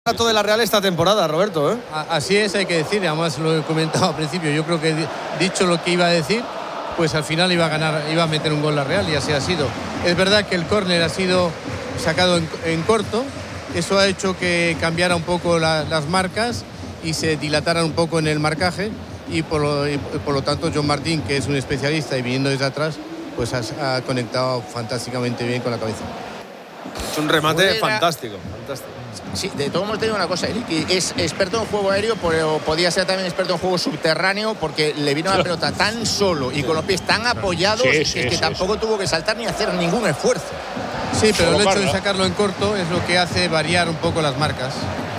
Todo de la Real esta temporada, Roberto, ¿eh? Así es, hay que decir, además lo he comentado al principio, yo creo que dicho lo que iba a decir, pues al final iba a ganar, iba a meter un gol la Real y así ha sido. Es verdad que el córner ha sido sacado en corto, eso ha hecho que cambiara un poco las marcas y se dilataran un poco en el marcaje y por lo tanto John Martín, que es un especialista y viniendo desde atrás, pues ha conectado fantásticamente bien con la cabeza. Es un remate fantástico. Sí, de todos modos te digo una cosa, Eric, es experto en juego aéreo, pero podía ser también experto en juego subterráneo porque le vino la pelota tan solo y con los pies tan apoyados que tampoco tuvo que saltar ni hacer ningún esfuerzo. Sí, pero el hecho de sacarlo en corto es lo que hace variar un poco las marcas.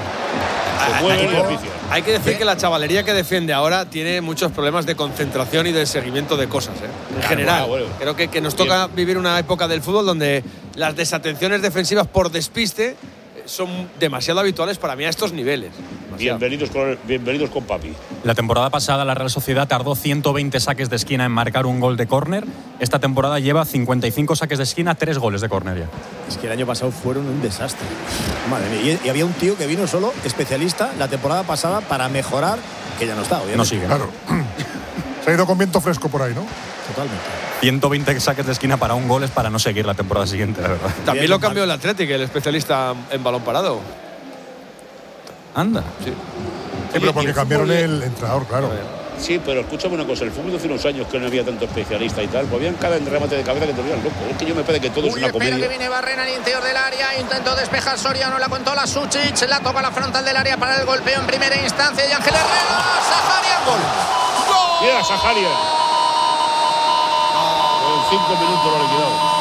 Hay que decir que la chavalería que defiende ahora tiene muchos problemas de concentración y de seguimiento de cosas, ¿eh? En general. Creo que nos toca vivir una época del fútbol donde las desatenciones defensivas por despiste son demasiado habituales para mí a estos niveles. Bienvenidos con papi. La temporada pasada la Real Sociedad tardó 120 saques de esquina en marcar un gol de córner. Esta temporada lleva 55 saques de esquina, 3 goles de córner ya. Es que el año pasado fueron un desastre. Madre mía. Y había un tío que vino solo, especialista, la temporada pasada para mejorar, que ya no está, obviamente. No sigue. Claro. Se ha ido con viento fresco por ahí, ¿no? Totalmente. 120 saques de esquina para un gol es para no seguir la temporada siguiente, la verdad. También lo cambió el Atlético, el especialista en balón parado. Anda. Sí. Sí, pero porque cambiaron el entrenador, claro. Sí, pero escúchame una cosa, el fútbol de hace unos años que no había tanto especialista y tal, pues habían cada remate de cabeza que te volvían loco. Es que yo me parece que todo es una comedia. Que viene Barrena al interior del área, intentó despejar Soriano, la contó la Suchic, la toca a la frontal del área para el golpeo en primera instancia y Ángel Herrera, Saharian, gol. ¡Gol! Mira, Saharian. En 5 minutos lo ha liquidado.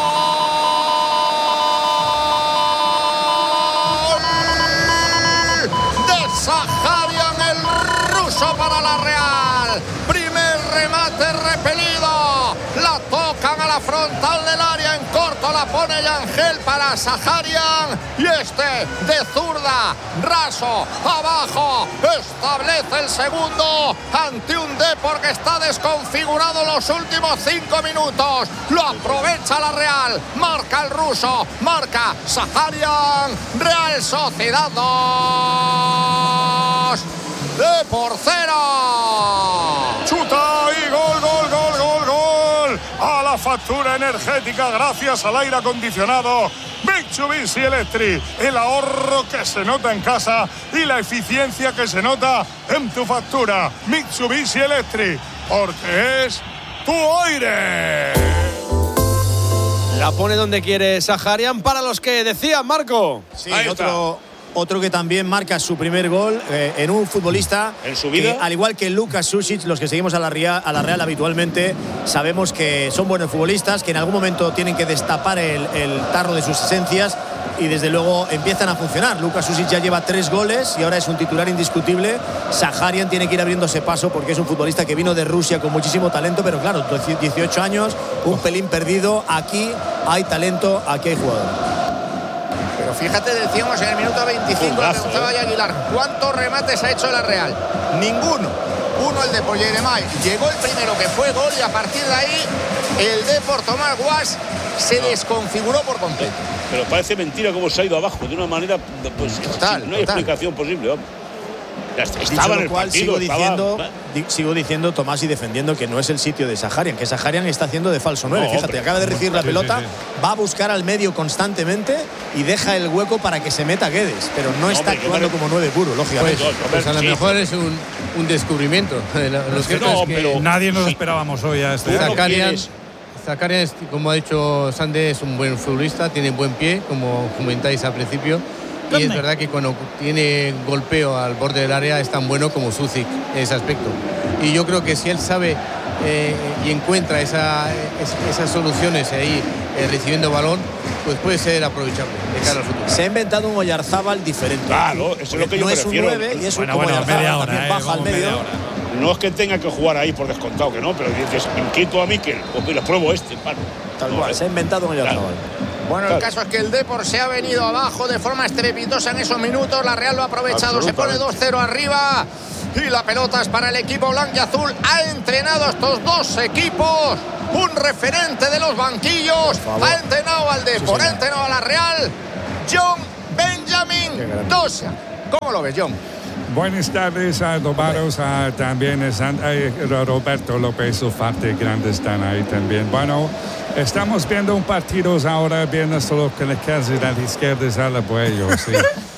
Saharian, el ruso para la Real. Primer remate repelido. La tocan a la frontal del área. En corto la pone Yangel para Saharian. Y este de zurda. Raso. Abajo. Establece el segundo. Ante un Depor que está desconfigurado los últimos 5 minutos. Lo aprovecha la Real. Marca el ruso. Marca Saharian. Real Sociedad 2. Depor 0. Chuta y gol. A la factura energética gracias al aire acondicionado Mitsubishi Electric. El ahorro que se nota en casa y la eficiencia que se nota en tu factura. Mitsubishi Electric, porque es tu aire. La pone donde quiere Saharian para los que decían, Marco. Sí, otro que también marca su primer gol en un futbolista en su vida, que, al igual que Luka Sušić, los que seguimos a la Real habitualmente sabemos que son buenos futbolistas, que en algún momento tienen que destapar el tarro de sus esencias y desde luego empiezan a funcionar. Luka Sušić ya lleva 3 goles y ahora es un titular indiscutible. Saharian tiene que ir abriéndose paso porque es un futbolista que vino de Rusia con muchísimo talento, pero claro, 18 años, un pelín perdido. Aquí hay talento, aquí hay jugadores. Pero fíjate, decíamos en el minuto 25 preguntaba Aguilar, ¿cuántos remates ha hecho la Real? Ninguno. Uno el de Polleremay. Llegó el primero que fue gol y a partir de ahí el Depor Tomás Guas se desconfiguró por completo. Pero parece mentira cómo se ha ido abajo de una manera pues total, no hay explicación posible, vamos. Estaba en el partido, sigo diciendo, Tomás, y defendiendo que no es el sitio de Saharian, que Saharian está haciendo de falso 9. Fíjate, hombre, acaba de recibir la pelota, va a buscar al medio constantemente y deja el hueco para que se meta Guedes, pero no está actuando como 9 puro, lógicamente. Pues a lo mejor es un descubrimiento. Lo cierto es que pero nadie nos esperábamos hoy a este. Zakaria, como ha dicho Sande, es un buen futbolista, tiene buen pie, como comentáis al principio. Y es verdad que cuando tiene golpeo al borde del área es tan bueno como Sušić en ese aspecto. Y yo creo que si él sabe y encuentra esas soluciones ahí recibiendo balón, pues puede ser aprovechable de cara al futuro. Se ha inventado un Oyarzábal diferente. Claro, eso es lo que yo me refiero. No es un 9 y es un media hora, baja al medio. No es que tenga que jugar ahí por descontado, que no, pero dices, inquieto a Mikel, pues lo pruebo Tal cual, se ha inventado un Oyarzábal. Bueno, el caso es que el Depor se ha venido abajo de forma estrepitosa en esos minutos. La Real lo ha aprovechado, se pone 2-0 arriba. Y la pelota es para el equipo blanquiazul. Ha entrenado a estos dos equipos. Un referente de los banquillos. Ha entrenado al Depor, ha entrenado a la Real. John Benjamin Dosa. ¿Cómo lo ves, John? Buenas tardes a todos, también Roberto López, su parte grande están ahí también. Bueno, estamos viendo un partido ahora, viendo solo que le queda de la izquierda al apoyo, sí.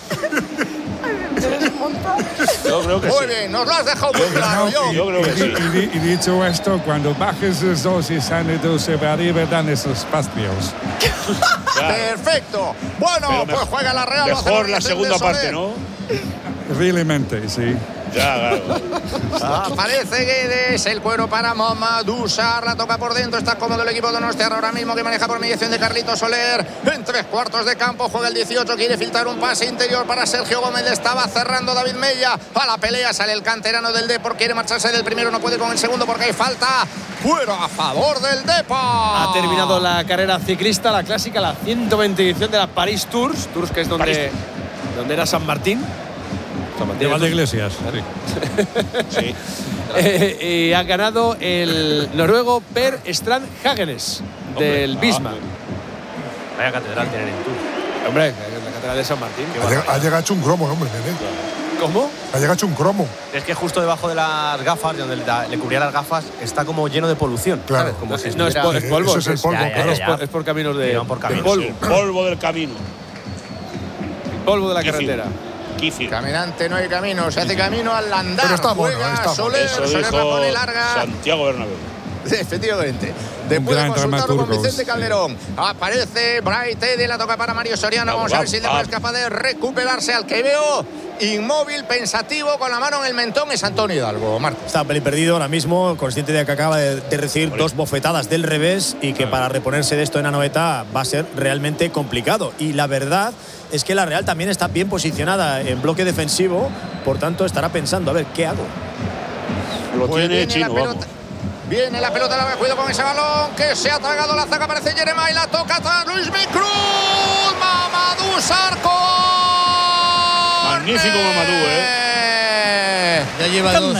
Yo creo que Muy bien, nos lo has dejado muy claro, John. Yo creo que sí. Y dicho esto, cuando bajes los dos y salen dos, se va a dan esos espacios. Claro. Perfecto. Bueno, pues juega la Real. Mejor la segunda parte, ¿no? Realmente, sí. Ya, claro. Aparece Guedes, el cuero para Mamadou Sarr, la toca por dentro, está cómodo el equipo de Donostiarra ahora mismo, que maneja por mediación de Carlitos Soler, en 3/4 de campo, juega el 18, quiere filtrar un pase interior para Sergio Gómez, estaba cerrando David Mella, a la pelea sale el canterano del Depor, quiere marcharse del primero, no puede con el segundo porque hay falta, fuera a favor del Depor. Ha terminado la carrera ciclista, la clásica, la 120 edición de la París Tours, que es donde era San Martín. De Valdeiglesias. Sí. Y ha ganado el noruego Per Strand Hagenes del Bismarck. Vaya catedral tienen en Tours. Hombre, la catedral de San Martín. Ha llegado hecho un cromo, hombre, nene. ¿Cómo? Ha llegado hecho un cromo. Es que justo debajo de las gafas, donde le cubría las gafas, está como lleno de polución. Claro. ¿Sabes? Como si No, es polvo. Eso es el polvo, claro. Es por caminos de caminos, polvo. Sí. Polvo del camino. Polvo de la Kifir. carretera. Kifir. Caminante no hay camino, se hace camino al andar. Pero está bueno, juega está bueno. Soler, Eso Soler la dijo pone larga. Santiago Bernabéu. Efectivamente. Después de gran consultarlo con dramaturgo. Vicente Calderón, aparece Bright Eddie, la toca para Mario Soriano. Vamos a ver si el Depor es capaz de recuperarse. Al que veo inmóvil, pensativo, con la mano en el mentón, es Antonio Hidalgo. Marco. Está pelín perdido ahora mismo, consciente de que acaba de recibir dos bofetadas del revés y que para reponerse de esto en Anoeta va a ser realmente complicado. Y la verdad es que la Real también está bien posicionada en bloque defensivo, por tanto estará pensando, a ver, ¿qué hago? Lo Pues tiene viene Chino, la pelota. vamos. Viene la pelota, la cuidado con ese balón que se ha tragado la zaga, aparece Jeremai y la toca atrás Luis Micruz. Mamadou Sarr. Magnífico Mamadou, Ya lleva dos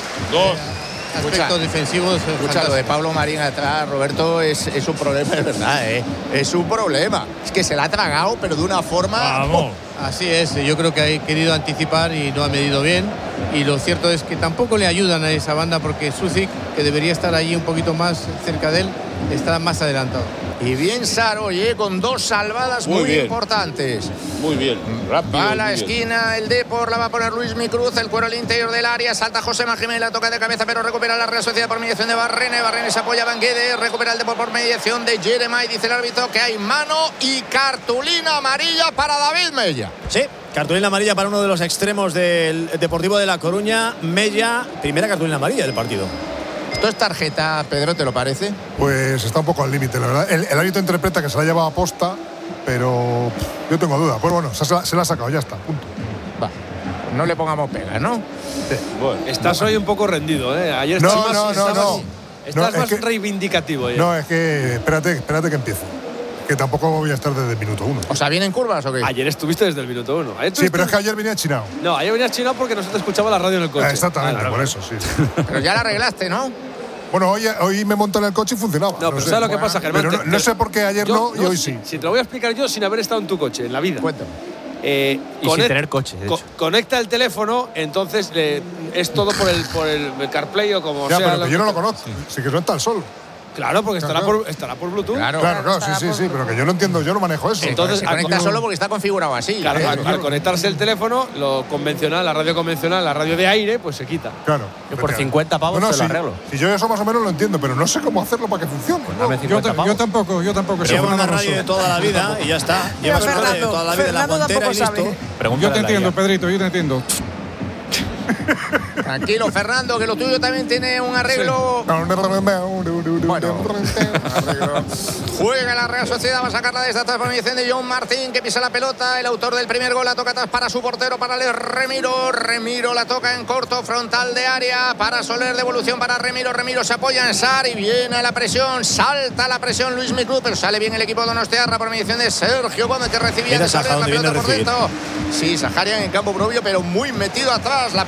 aspectos defensivos. Escucha, lo de Pablo Marín atrás, Roberto, es un problema, es verdad, es un problema. Es que se la ha tragado, pero de una forma. Vamos. Así es, yo creo que ha querido anticipar y no ha medido bien. Y lo cierto es que tampoco le ayudan a esa banda porque Susic, que debería estar allí un poquito más cerca de él, está más adelantado. Y bien Sarr, oye, con dos salvadas muy bien. importantes. Muy bien, rápido. Va a la muy bien. esquina, el Depor, la va a poner Luis Micruz, el cuero al interior del área, salta José Jiménez, la toca de cabeza, pero recupera la Real Sociedad por mediación de Barrene. Barrene se apoya a Guedes, recupera el Depor por mediación de Jeremai, dice el árbitro que hay mano y cartulina amarilla para David Mella. Sí, cartulina amarilla para uno de los extremos del Deportivo de La Coruña, Mella, primera cartulina amarilla del partido. ¿Esto es tarjeta, Pedro, te lo parece? Pues está un poco al límite, la verdad. El árbitro interpreta que se la lleva a posta, pero yo tengo duda. Pues bueno, se la ha sacado, ya está, punto. Va, no le pongamos pega, ¿no? Bueno, Estás hoy un poco rendido, ¿eh? Ayer No, estabas, no, estabas- no. Estás No, más es que- reivindicativo ayer. No, es que espérate que empiece. Que tampoco voy a estar desde el minuto 1. O sea, ¿vienen curvas o qué? Ayer estuviste desde el minuto 1. Sí, pero es que ayer venía chinado. No, ayer venías chino porque no se te escuchaba la radio en el coche. Exactamente, Claro, por claro. eso, sí. Pero ya la arreglaste, ¿no? Bueno, hoy me monté en el coche y funcionaba. No, pero sé. ¿sabes lo que pasa, Germán? Pero no sé por qué ayer no y hoy si- sí. Si te lo voy a explicar yo sin haber estado en tu coche, en la vida. Cuéntame. Y sin tener coche, de hecho. Conecta el teléfono, entonces es todo por el CarPlay o como Ya, sea. pero que yo no lo conozco. Sí que no está el sol. Claro, porque estará Claro. estará por Bluetooth. Claro. Claro, sí, pero que yo no entiendo, yo no manejo eso. Entonces, Se conecta al- solo porque está configurado así. Claro, ¿eh? al conectarse el teléfono, lo convencional, la radio convencional, la radio de aire, pues se quita. Claro. Yo por 50 pavos te lo arreglo. Si yo eso más o menos lo entiendo, pero no sé cómo hacerlo para que funcione. ¿no? Dame 50 pavos. Yo tampoco. Lleva una radio de toda la vida y ya está. Lleva una radio de toda la vida en la guantera y listo. Yo te entiendo, Pedrito, yo te entiendo. Tranquilo, Fernando, que lo tuyo también tiene un arreglo. Juega la Real Sociedad, va a sacarla desde atrás por mediación de John Martín, que pisa la pelota. El autor del primer gol la toca atrás para su portero, para Remiro. Remiro la toca en corto, frontal de área. Para Soler, devolución para Remiro. Remiro se apoya en Sarr y viene la presión. Salta la presión Luis Micruz, pero sale bien el equipo de Donostiarra por mediación de Sergio Gómez, que recibía Mira de Soler Saja la donde viene pelota a por recibir. dentro. Sí, Saharian en campo propio, pero muy metido atrás. La pelota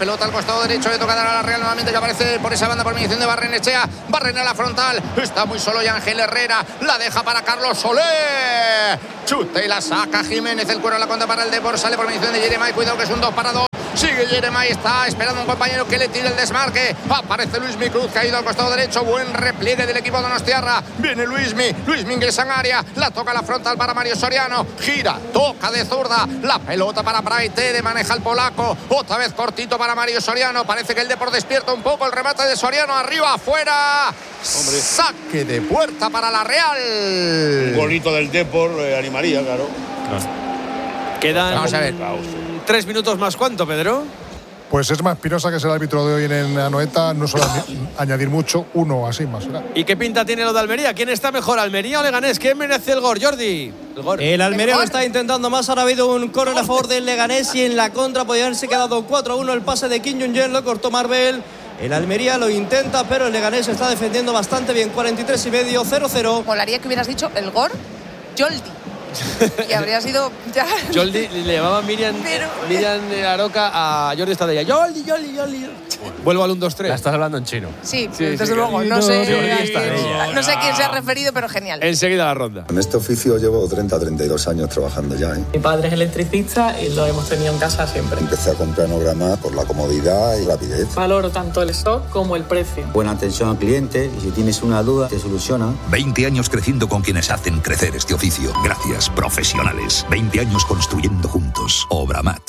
pelota al costado derecho, le toca dar a la Real nuevamente, que aparece por esa banda por mediación de Barrenechea. Barrena a la frontal, está muy solo y Ángel Herrera, la deja para Carlos Soler. Chuta y la saca Jiménez, el cuero en la contra para el Depor, sale por mediación de Jeremai, cuidado que es un 2-2. Sigue Jeremai, está esperando un compañero que le tire el desmarque. Aparece Luismi Cruz, caído al costado derecho. Buen repliegue del equipo donostiarra. Viene Luismi ingresa en área. La toca a la frontal para Mario Soriano. Gira, toca de zurda. La pelota para Praitede, maneja el polaco. Otra vez cortito para Mario Soriano. Parece que el Depor despierta un poco. El remate de Soriano, arriba, afuera. Hombre. Saque de puerta para la Real. Un golito del Depor animaría, claro. Quedan... Vamos a ver. 3 minutos más, ¿cuánto, Pedro? Pues es más Espinosa, que es el árbitro de hoy en Anoeta, no suele añadir mucho, 1 así más. ¿Será? ¿Y qué pinta tiene lo de Almería? ¿Quién está mejor, Almería o Leganés? ¿Quién merece el gol, Jordi? El Almería lo está intentando más. Ahora ha habido un córner a favor del Leganés y en la contra podría haberse quedado 4-1. El pase de Kim Jong-un lo cortó Marbel. El Almería lo intenta, pero el Leganés está defendiendo bastante bien. 43,5, 0-0. Molaría que hubieras dicho el gol Joldi. Y habría sido ya. Joldi le llamaba Miriam Aroca a Jordi Estadella. Joldi. Vuelvo al 1-2-3. La estás hablando en chino. Sí, desde luego. No sé a quién se ha referido, pero genial. Enseguida la ronda. En este oficio llevo 32 años trabajando ya. Mi padre es electricista y lo hemos tenido en casa siempre. Empecé a comprar Nograma por la comodidad y rapidez. Valoro tanto el stock como el precio. Buena atención al cliente y si tienes una duda te soluciona. 20 años creciendo con quienes hacen crecer este oficio. Gracias, profesionales. 20 años construyendo juntos. Obramat.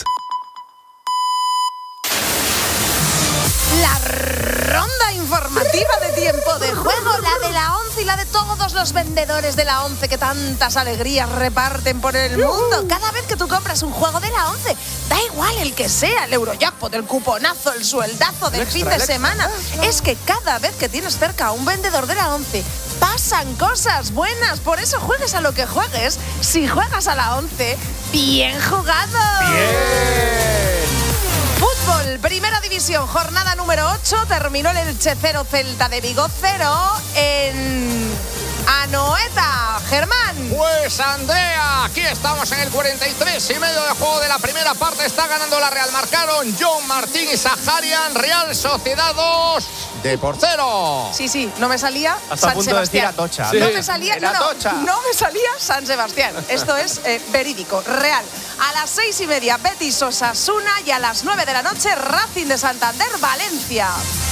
La ronda informativa de tiempo de juego, la de la 11 y la de todos los vendedores de la 11 que tantas alegrías reparten por el mundo. Cada vez que tú compras un juego de la 11, da igual el que sea, el Eurojackpot, el cuponazo, el sueldazo del fin de semana. Es que cada vez que tienes cerca a un vendedor de la 11, pasan cosas buenas. Por eso juegues a lo que juegues. Si juegas a la 11, bien jugado. Bien. Fútbol, Primera División, jornada número 8. Terminó el Elche 0, Celta de Vigo 0 en Anoeta. Germán. Pues Andrea, aquí estamos en el 43,5 de juego de la primera parte. Está ganando la Real. Marcaron John Martín y Saharian. Real Sociedad 2, Depor 0. Sí, no me salía hasta San punto Sebastián. de decir Atocha. Sí. No me salía, no me salía San Sebastián. Esto es verídico, real. A las 6:30, Betis Osasuna, y a las 9 de la noche, Racing de Santander, Valencia.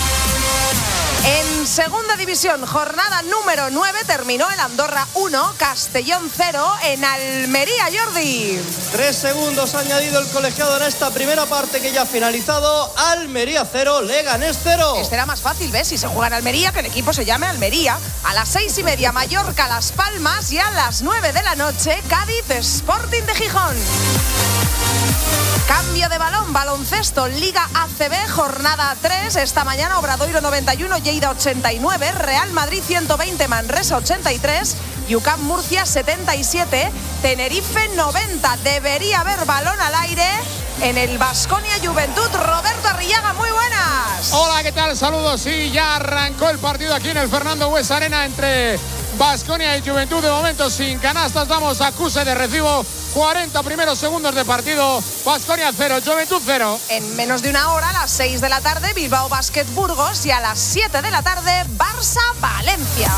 En segunda división, jornada número 9, terminó el Andorra 1, Castellón 0 en Almería, Jordi. 3 segundos ha añadido el colegiado en esta primera parte que ya ha finalizado. Almería 0, Leganés 0. Este era más fácil, ¿ves? Si se juega en Almería, que el equipo se llame Almería. A las 6:30, Mallorca, Las Palmas, y a las 9 de la noche, Cádiz, Sporting de Gijón. Cambio de balón, baloncesto, Liga ACB, jornada 3. Esta mañana, Obradoiro 91, Lleida 89, Real Madrid 120, Manresa 83, UCAM Murcia 77, Tenerife 90. Debería haber balón al aire en el Baskonia Juventud. Roberto Arrillaga, muy buenas. Hola, ¿qué tal? Saludos. Sí, ya arrancó el partido aquí en el Fernando Buesa Arena entre Baskonia y Juventud. De momento sin canastas, damos acuse de recibo. 40 primeros segundos de partido. Baskonia 0, Juventud 0. En menos de una hora, a las 6 de la tarde, Bilbao Basket Burgos, y a las 7 de la tarde, Barça Valencia.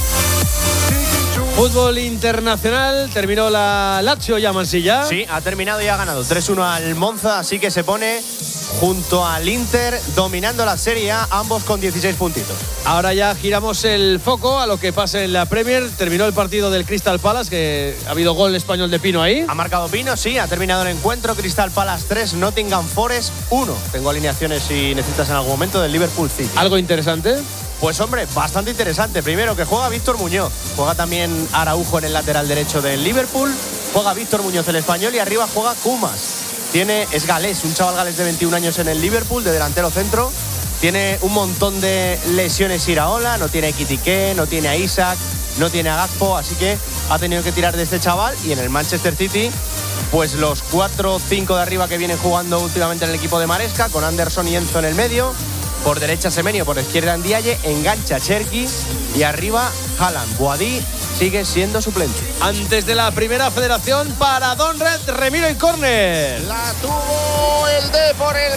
Fútbol internacional, terminó la Lazio ya, Mansilla. Sí, ha terminado y ha ganado 3-1 al Monza, así que se pone junto al Inter dominando la Serie A, ambos con 16 puntitos. Ahora ya giramos el foco a lo que pasa en la Premier. Terminó el partido del Crystal Palace, que ha habido gol español de Pino ahí. Ha marcado Pino, sí, ha terminado el encuentro. Crystal Palace 3, Nottingham Forest 1. Tengo alineaciones si necesitas en algún momento del Liverpool City. ¿Algo interesante? Pues hombre, bastante interesante. Primero que juega Víctor Muñoz, juega también Araujo en el lateral derecho del Liverpool, juega Víctor Muñoz el español y arriba juega Kumas. Es galés, un chaval galés de 21 años en el Liverpool, de delantero centro. Tiene un montón de lesiones Iraola, no tiene a Ekitike, no tiene a Isaac, no tiene a Gakpo, así que ha tenido que tirar de este chaval. Y en el Manchester City, pues los 4 o 5 de arriba que vienen jugando últimamente en el equipo de Maresca, con Anderson y Enzo en el medio. Por derecha Semenyo, por izquierda Ndiaye, engancha Cherki y arriba Haaland. Boadí sigue siendo suplente. Antes de la primera federación, para Don Red, Remiro y córner. La tuvo el D por el cabezazo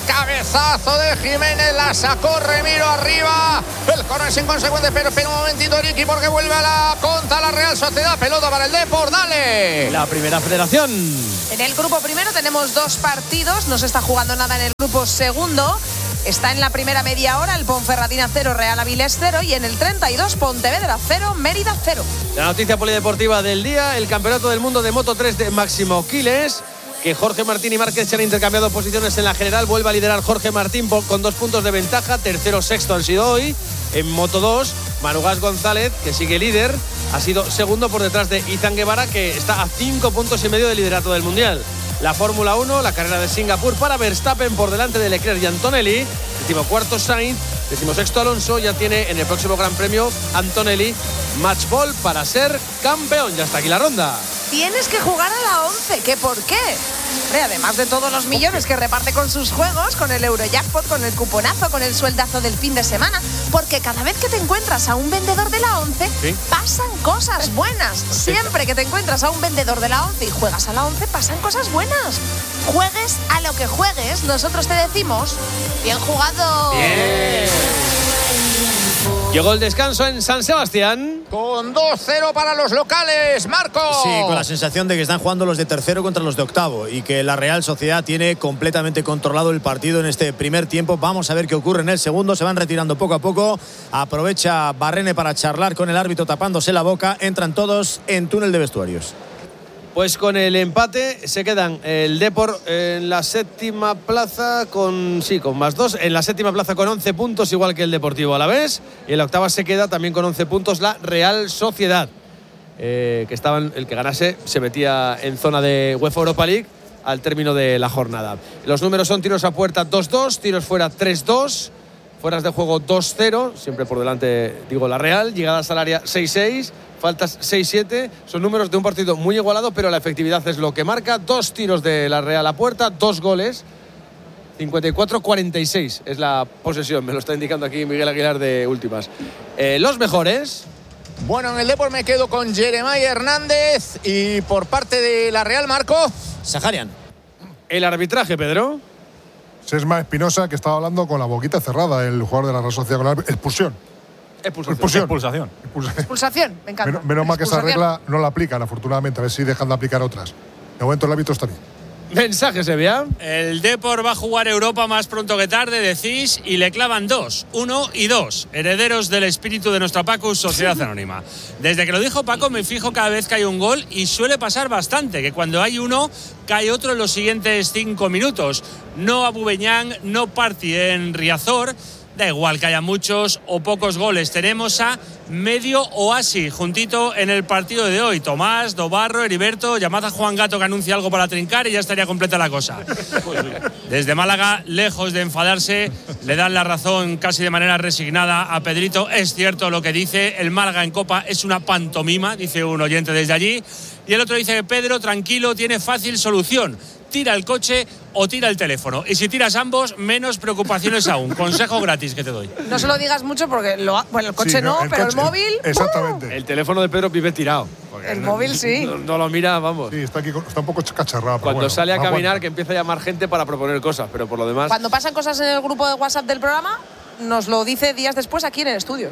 cabezazo de Jiménez, la sacó Remiro arriba. El córner es inconsecuente, pero espera un momentito Ricky porque vuelve a la contra la Real Sociedad. Pelota para el Depor, dale. La primera federación. En el grupo primero tenemos 2 partidos, no se está jugando nada en el grupo segundo. Está en la primera media hora el Ponferradina 0, Real Avilés 0 y en el 32 Pontevedra 0, Mérida 0. La noticia polideportiva del día, el Campeonato del Mundo de Moto 3 de Máximo Quiles, que Jorge Martín y Márquez se han intercambiado posiciones en la general. Vuelve a liderar Jorge Martín con 2 puntos de ventaja, tercero, sexto han sido hoy. En Moto 2, Manu Gas González, que sigue líder, ha sido segundo por detrás de Izan Guevara, que está a 5 puntos y medio del liderato del Mundial. La Fórmula 1, la carrera de Singapur para Verstappen por delante de Leclerc y Antonelli. 14º Sainz, 16º Alonso. Ya tiene en el próximo Gran Premio Antonelli match ball para ser campeón. Ya está aquí la ronda. Tienes que jugar a la 11, ¿qué por qué? Además de todos los millones que reparte con sus juegos, con el Eurojackpot, con el cuponazo, con el sueldazo del fin de semana, porque cada vez que te encuentras a un vendedor de la 11, ¿sí?, pasan cosas buenas. Siempre que te encuentras a un vendedor de la 11 y juegas a la 11, pasan cosas buenas. Juegues a lo que juegues, nosotros te decimos, bien jugado. Bien. Llegó el descanso en San Sebastián. Con 2-0 para los locales, Marco. Sí, con la sensación de que están jugando los de tercero contra los de octavo y que la Real Sociedad tiene completamente controlado el partido en este primer tiempo. Vamos a ver qué ocurre en el segundo. Se van retirando poco a poco. Aprovecha Barrene para charlar con el árbitro tapándose la boca. Entran todos en túnel de vestuarios. Pues con el empate se quedan el Depor en la séptima plaza con más 2. En la séptima plaza con 11 puntos, igual que el Deportivo Alavés. Y en la octava se queda también con 11 puntos la Real Sociedad. Que estaban, el que ganase se metía en zona de UEFA Europa League al término de la jornada. Los números son tiros a puerta 2-2, tiros fuera 3-2, fueras de juego 2-0, siempre por delante digo la Real, llegadas al área 6-6. Faltas 6-7, son números de un partido muy igualado, pero la efectividad es lo que marca. 2 tiros de la Real a puerta, 2 goles. 54-46 es la posesión, me lo está indicando aquí Miguel Aguilar de Últimas. Los mejores. Bueno, en el Depor me quedo con Jeremiah Hernández y por parte de la Real, Marco, Saharian. El arbitraje, Pedro. Sesma Espinosa, que estaba hablando con la boquita cerrada, el jugador de la Real Sociedad, con la expulsión. Expulsación. Expulsación, me encanta. Menos mal que esa regla no la aplican, afortunadamente. A ver si dejan de aplicar otras. De momento el árbitro está bien. Mensaje, Sevilla. El Depor va a jugar Europa más pronto que tarde, decís, y le clavan 2, 1 y 2. Herederos del espíritu de nuestra Pacus, Sociedad Anónima. Desde que lo dijo Paco, me fijo cada vez que hay un gol y suele pasar bastante, que cuando hay uno, cae otro en los siguientes 5 minutos. No Abubeñán, no Parti en Riazor. Da igual que haya muchos o pocos goles. Tenemos a medio oasis juntito en el partido de hoy. Tomás, Dobarro, Heriberto, llamad a Juan Gato que anuncia algo para trincar y ya estaría completa la cosa. Desde Málaga, lejos de enfadarse, le dan la razón casi de manera resignada a Pedrito. Es cierto lo que dice, el Málaga en Copa es una pantomima, dice un oyente desde allí. Y el otro dice que Pedro, tranquilo, tiene fácil solución. Tira el coche o tira el teléfono. Y si tiras ambos, menos preocupaciones aún. Consejo gratis que te doy. No se lo digas mucho porque el coche no, pero el móvil. Exactamente. El teléfono de Pedro vive tirado. El móvil sí. No lo mira, vamos. Sí, está un poco cacharrado. Cuando sale a caminar, que empieza a llamar gente para proponer cosas, pero por lo demás. Cuando pasan cosas en el grupo de WhatsApp del programa, nos lo dice días después aquí en el estudio.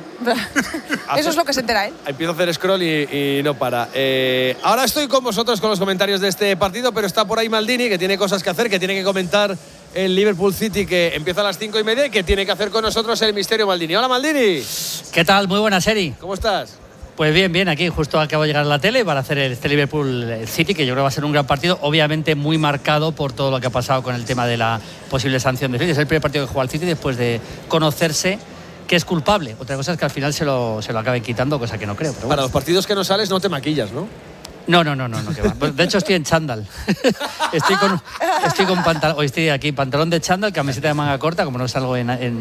Eso es lo que se entera él. Empiezo a hacer scroll y no para. Ahora estoy con vosotros con los comentarios de este partido, pero está por ahí Maldini, que tiene cosas que hacer, que tiene que comentar el Liverpool City, que empieza a las 5:30 y que tiene que hacer con nosotros el misterio Maldini. Hola, Maldini. ¿Qué tal? Muy buena serie. ¿Cómo estás? Pues bien, aquí justo acabo de llegar a la tele para hacer este Liverpool City, que yo creo que va a ser un gran partido, obviamente muy marcado por todo lo que ha pasado con el tema de la posible sanción de City. Es el primer partido que juega el City después de conocerse que es culpable. Otra cosa es que al final se lo acaben quitando, cosa que no creo. Pero bueno. Para los partidos que no sales no te maquillas, ¿no? No, que va. De hecho estoy en chándal. Estoy con pantalón. Hoy estoy aquí, pantalón de chándal, camiseta de manga corta, como no salgo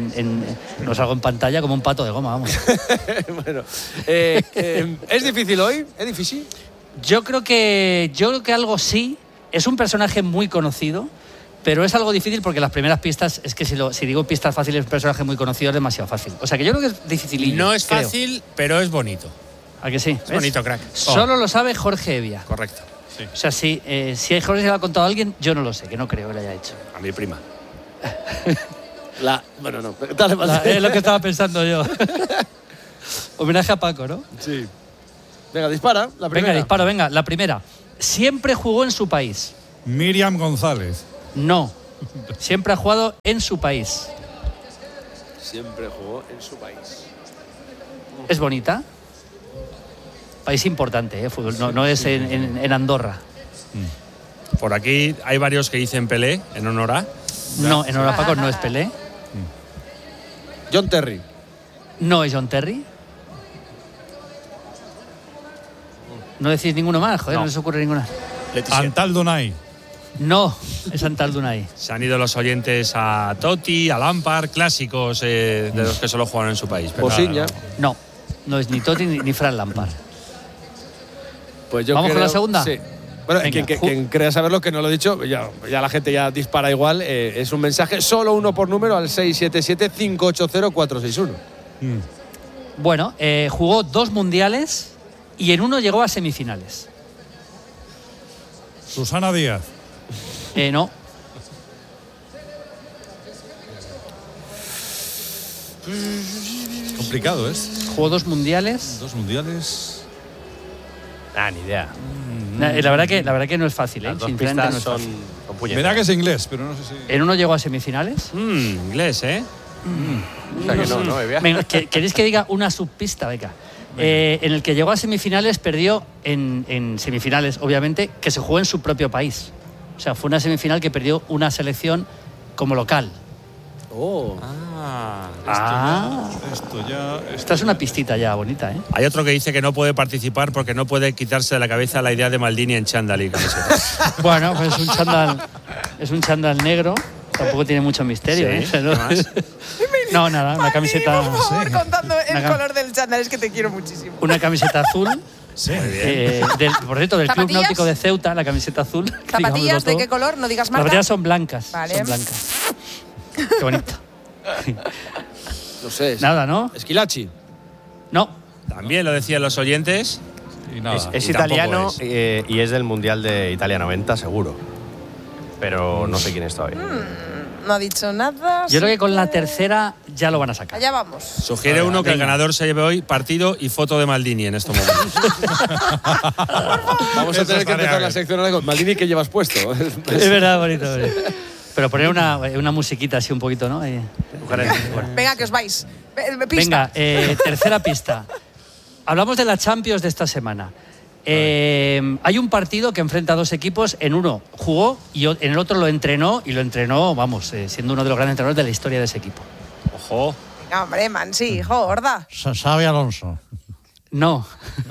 no salgo en pantalla, como un pato de goma, vamos. Bueno, ¿es difícil hoy? ¿Es difícil? Yo creo que algo sí. Es un personaje muy conocido, pero es algo difícil porque las primeras pistas, es que si digo pistas fáciles, un personaje muy conocido es demasiado fácil. O sea que yo creo que es dificilillo. No es fácil, pero es bonito. ¿A que sí? Es bonito, crack. Solo lo sabe Jorge Evia. Correcto. Sí. O sea, si Jorge se lo ha contado a alguien, yo no lo sé, que no creo que lo haya hecho. A mi prima. Bueno, no. Dale, Es lo que estaba pensando yo. Homenaje a Paco, ¿no? Sí. Venga, dispara. La primera. Venga, disparo, venga. La primera. Siempre jugó en su país. Miriam González. No. Siempre ha jugado en su país. Siempre jugó en su país. ¿Es bonita? País importante, fútbol. No es en Andorra. Por aquí hay varios que dicen Pelé en honor a. No, en honor a Paco no es Pelé. John Terry. No es John Terry. No decís ninguno más, joder, no les ocurre ninguna. Antal Donay. No, es Antal Dunay. Se han ido los oyentes a Totti, a Lampard, clásicos de los que solo jugaron en su país. Posiña. No es ni Totti ni Fran Lampard. Pues yo ¿Vamos creo, con la segunda? Sí. Bueno, Venga, quien crea saberlo, que no lo he dicho, ya la gente ya dispara igual. Es un mensaje, solo uno por número, al 677-580-461. Bueno, jugó 2 mundiales y en uno llegó a semifinales. Susana Díaz. No. Complicado, ¿es? Jugó 2 mundiales. 2 mundiales. Ni idea. La verdad que no es fácil, Las dos sinceramente pistas no es son fácil. Me da que es inglés, pero no sé si. En uno llegó a semifinales. Inglés, ¿eh? O sea que no, Bebia. Venga, ¿queréis que diga una subpista? Venga. En el que llegó a semifinales, perdió en semifinales, obviamente, que se jugó en su propio país. O sea, fue una semifinal que perdió una selección como local. Esta es una pistita ya bonita, ¿eh? Hay otro que dice que no puede participar porque no puede quitarse de la cabeza la idea de Maldini en chándal y camiseta. Bueno, pues es un chándal negro. Tampoco tiene mucho misterio, Sí, ¿eh? ¿qué más? No, nada, una camiseta. Por favor, contando el Una color del chándal, es que te quiero muchísimo. Una camiseta azul. Sí. Por cierto, del Club ¿Zapatillas? Náutico de Ceuta, la camiseta azul. ¿Zapatillas digámoslo de todo. qué color? No digas Las marca. zapatillas son blancas. Vale. Son blancas. Qué bonito. No sé. Nada, ¿no? Esquilachi. No. También lo decían los oyentes. Y nada. Es Y tampoco italiano es. y es del Mundial de Italia 90, seguro. Pero no sé quién es todavía. No ha dicho nada. Yo creo que con la tercera ya lo van a sacar. Allá vamos. Sugiere uno que el ganador se lleve hoy partido y foto de Maldini en estos momentos. Vamos a tener que empezar la sección ahora con Maldini, ¿qué llevas puesto? Es verdad, bonito. Pero poner una musiquita así un poquito, ¿no? Venga, que os vais. Venga, Pista. tercera pista. Hablamos de la Champions de esta semana. Hay un partido que enfrenta a 2 equipos. En uno jugó y en el otro lo entrenó. Y lo entrenó, vamos, siendo uno de los grandes entrenadores de la historia de ese equipo. Ojo. Venga, hombre, Mansi, hijo, gorda. Xavi Alonso. No.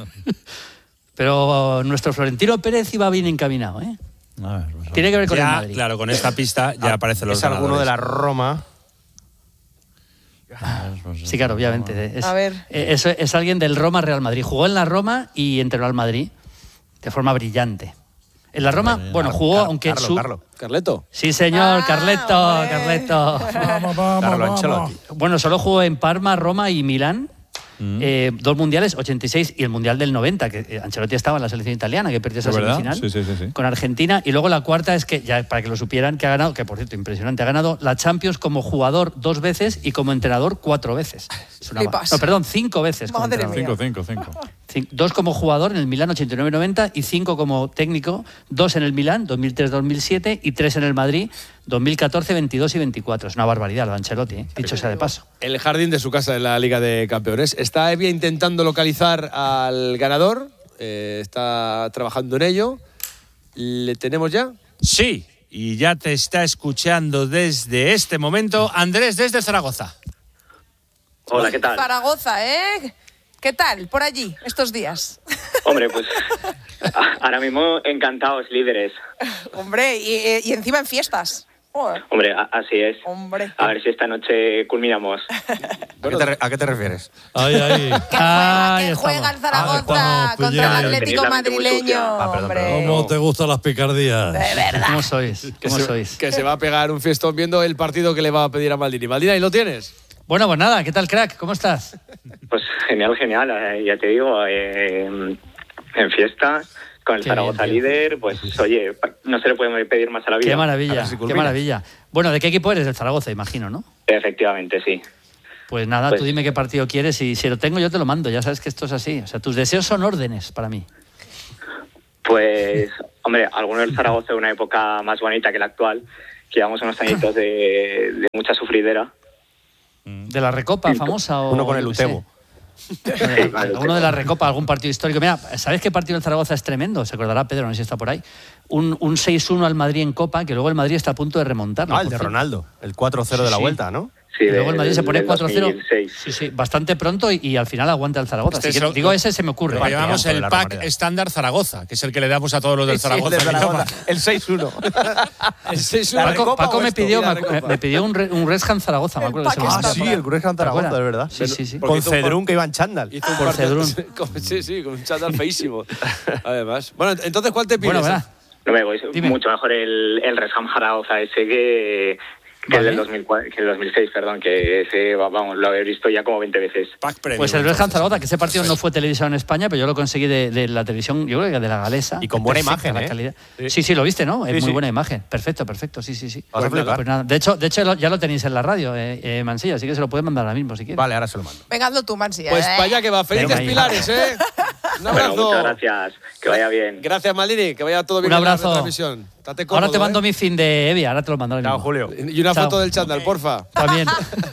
Pero nuestro Florentino Pérez iba bien encaminado, ¿eh? Tiene que ver con el Ya, Madrid. claro, con esta pista ya aparecen los Es alguno de la ganadores. Roma. Sí, claro, obviamente. A ver. Es alguien del Roma Real Madrid. Jugó en la Roma y entrenó al Madrid de forma brillante. En la Roma, bueno, jugó, aunque Carleto. Sí, señor, Carleto, hombre. Carleto. Carlo Ancelotti. Bueno, solo jugó en Parma, Roma y Milán. 2 mundiales, 86 y el mundial del 90, que Ancelotti estaba en la selección italiana, que perdió esa semifinal Sí. con Argentina. Y luego la cuarta es que, ya para que lo supieran, que ha ganado, que por cierto, impresionante, ha ganado la Champions como jugador 2 veces y como entrenador 4 veces. Es una Flipas. no, perdón, 5 veces. Como Madre entrenador. mía. 5. 2 como jugador en el Milán 89-90 y 5 como técnico, 2 en el Milán 2003-2007 y 3 en el Madrid 2014, 22 y 24. Es una barbaridad lo de Ancelotti, dicho sea de paso. El jardín de su casa en la Liga de Campeones. Está Evia intentando localizar al ganador. Está trabajando en ello. ¿Le tenemos ya? Sí, y ya te está escuchando desde este momento Andrés desde Zaragoza. Hola, ¿qué tal? Zaragoza, ¿eh? ¿Qué tal por allí estos días? Hombre, pues ahora mismo encantados, líderes. Hombre, y encima en fiestas. Joder. Hombre, así es. Hombre. A ver si esta noche culminamos. ¿A qué te refieres? Que juega el Zaragoza contra el Atlético Tenéis la mente muy madrileño. sucia. Hombre. ¿Cómo te gustan las picardías? De verdad. ¿Cómo sois? Que se va a pegar un fiestón viendo el partido que le va a pedir a Maldini. Maldini, ¿ahí lo tienes? Bueno, pues nada, ¿qué tal, crack? ¿Cómo estás? Pues genial. Ya te digo, en fiesta, con el Qué Zaragoza bien, tío. líder, pues oye, no se le puede pedir más a la vida. Qué maravilla, qué maravilla. Bueno, ¿de qué equipo eres? Del Zaragoza, imagino, ¿no? Efectivamente, sí. Pues nada, tú dime qué partido quieres y si lo tengo yo te lo mando. Ya sabes que esto es así. O sea, tus deseos son órdenes para mí. Pues, hombre, alguno del Zaragoza de una época más bonita que la actual, que llevamos unos añitos de mucha sufridera. ¿De la Recopa famosa? O uno con el Utebo. Alguno de la Recopa, algún partido histórico. Mira, ¿sabes qué partido del Zaragoza es tremendo? Se acordará Pedro, no sé si está por ahí. Un 6-1 al Madrid en Copa, que luego el Madrid está a punto de remontarlo. El de Ronaldo, el 4-0 de la vuelta, ¿no? Sí, y luego el Madrid se pone 4-0. 2006. Sí, bastante pronto y al final aguanta el Zaragoza. Así que digo, ese se me ocurre. Lo llamamos el pack estándar Zaragoza, que es el que le damos a todos los del Zaragoza. El 6-1. El 6-1. Paco me pidió un Redham Zaragoza, me acuerdo. Sí, el Redham Zaragoza, de verdad. Sí. Con Cedrún, que iba en chándal. Por Cedrún. Sí, con un chándal feísimo. Además. Bueno, entonces, ¿cuál te pides? No me voy, mucho mejor el Redham Zaragoza ese que el del 2006, perdón, que ese, vamos, lo he visto ya como 20 veces. Pues el Redham Zaragoza, que ese partido no fue televisado en España, pero yo lo conseguí de la televisión, yo creo que de la galesa. Y con buena imagen, la calidad. Sí, lo viste, ¿no? Es muy buena imagen. Perfecto, sí. Vas a flipar. Pues nada. De hecho, ya lo tenéis en la radio, Mansilla, así que se lo puedes mandar ahora mismo si quieres. Vale, ahora se lo mando. Venga, hazlo tú, Mansilla. Pues para allá que va. Felices Pilares, ¿eh? Un abrazo. Bueno, muchas gracias. Que vaya bien. Gracias, Maldini. Que vaya todo bien. Un abrazo. En la retransmisión. Ahora te mando mi fin de Evia, ahora te lo mando. Chao, Julio. Y una foto del chándal, porfa. También.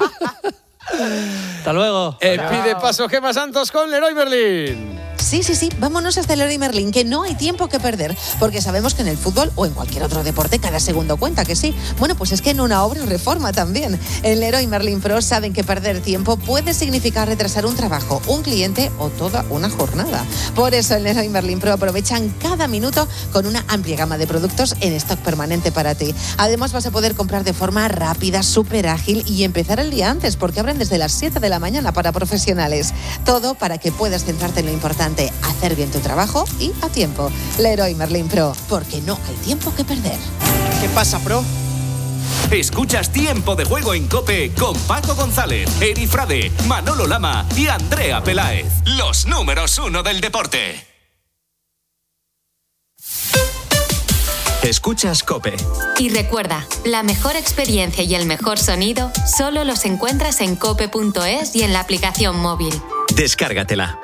Hasta luego. Pide paso Gemma Santos con Leroy Merlin. Sí, vámonos hasta el Leroy Merlin, que no hay tiempo que perder, porque sabemos que en el fútbol o en cualquier otro deporte cada segundo cuenta, que sí. Bueno, pues es que en una obra reforma también. En Leroy Merlin Pro saben que perder tiempo puede significar retrasar un trabajo, un cliente o toda una jornada. Por eso en Leroy Merlin Pro aprovechan cada minuto con una amplia gama de productos en stock permanente para ti. Además vas a poder comprar de forma rápida, súper ágil y empezar el día antes, porque abren desde las 7 de la mañana para profesionales. Todo para que puedas centrarte en lo importante, hacer bien tu trabajo y a tiempo. Leroy Merlin Pro, porque no hay tiempo que perder. ¿Qué pasa, Pro? Escuchas Tiempo de Juego en COPE con Paco González, Eri Frade, Manolo Lama y Andrea Peláez. Los números 1 del deporte. Escuchas COPE. Y recuerda, la mejor experiencia y el mejor sonido solo los encuentras en cope.es y en la aplicación móvil. Descárgatela.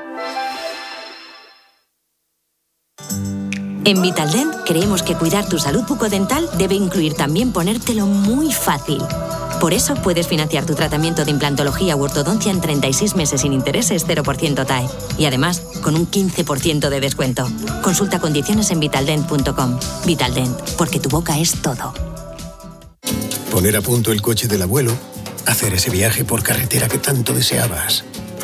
En Vitaldent creemos que cuidar tu salud bucodental debe incluir también ponértelo muy fácil. Por eso puedes financiar tu tratamiento de implantología u ortodoncia en 36 meses sin intereses, 0% TAE. Y además, con un 15% de descuento. Consulta condiciones en vitaldent.com. Vitaldent, porque tu boca es todo. Poner a punto el coche del abuelo, hacer ese viaje por carretera que tanto deseabas.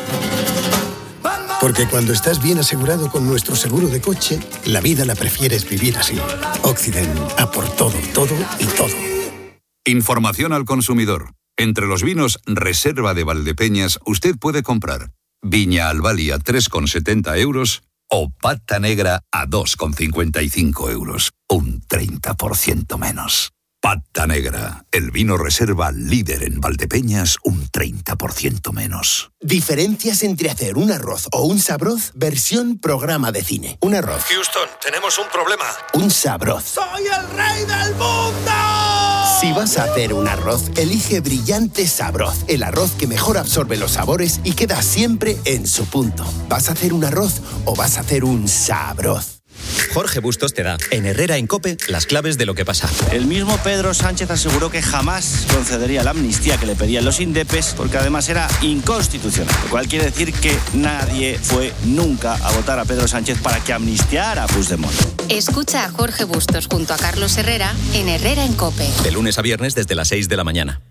Porque cuando estás bien asegurado con nuestro seguro de coche, la vida la prefieres vivir así. Occident, a por todo, todo y todo. Información al consumidor. Entre los vinos Reserva de Valdepeñas, usted puede comprar Viña Albali a 3,70 euros o Pata Negra a 2,55 euros. Un 30% menos. Pata Negra, el vino reserva líder en Valdepeñas, un 30% menos. Diferencias entre hacer un arroz o un sabroz, versión programa de cine. Un arroz. Houston, tenemos un problema. Un sabroz. ¡Soy el rey del mundo! Si vas a hacer un arroz, elige Brillante Sabroz, el arroz que mejor absorbe los sabores y queda siempre en su punto. ¿Vas a hacer un arroz o vas a hacer un sabroz? Jorge Bustos te da, en Herrera en COPE, las claves de lo que pasa. El mismo Pedro Sánchez aseguró que jamás concedería la amnistía que le pedían los indepes, porque además era inconstitucional. Lo cual quiere decir que nadie fue nunca a votar a Pedro Sánchez para que amnistiara a Puigdemont. Escucha a Jorge Bustos junto a Carlos Herrera en Herrera en COPE. De lunes a viernes desde las 6 de la mañana.